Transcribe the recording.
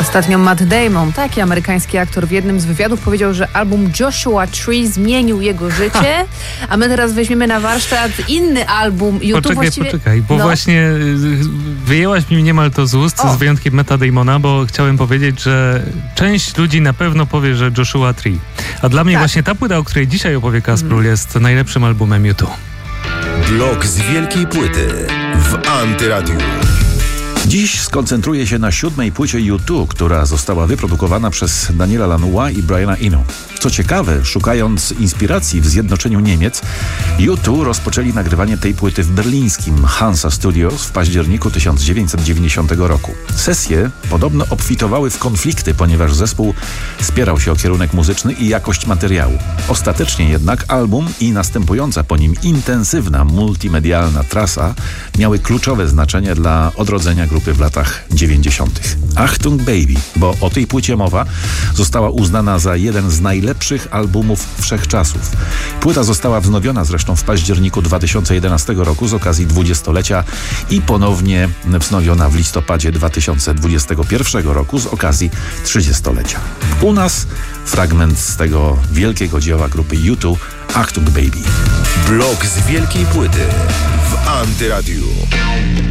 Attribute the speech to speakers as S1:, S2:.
S1: Ostatnio Matt Damon, taki amerykański aktor, w jednym z wywiadów powiedział, że album Joshua Tree zmienił jego życie, a my teraz weźmiemy na warsztat inny album YouTube.
S2: Poczekaj, bo właśnie wyjęłaś mi niemal to z ust, z wyjątkiem Matta Damona, bo chciałem powiedzieć, że część ludzi na pewno powie, że Joshua Tree. A dla mnie właśnie ta płyta, o której dzisiaj opowie Kasprul, jest najlepszym albumem YouTube.
S3: Blok z wielkiej płyty w Antyradiu. Dziś skoncentruję się na 7. płycie U2, która została wyprodukowana przez Daniela Lanois i Briana Eno. Co ciekawe, szukając inspiracji w zjednoczeniu Niemiec, U2 rozpoczęli nagrywanie tej płyty w berlińskim Hansa Studios w październiku 1990 roku. Sesje podobno obfitowały w konflikty, ponieważ zespół spierał się o kierunek muzyczny i jakość materiału. Ostatecznie jednak album i następująca po nim intensywna multimedialna trasa miały kluczowe znaczenie dla odrodzenia grupy w latach 90. Achtung Baby, bo o tej płycie mowa, została uznana za jeden z najlepszych albumów wszechczasów. Płyta została wznowiona zresztą w październiku 2011 roku z okazji 20-lecia i ponownie wznowiona w listopadzie 2021 roku z okazji 30-lecia. U nas fragment z tego wielkiego dzieła grupy U2, Achtung Baby. Blok z wielkiej płyty w Antyradiu.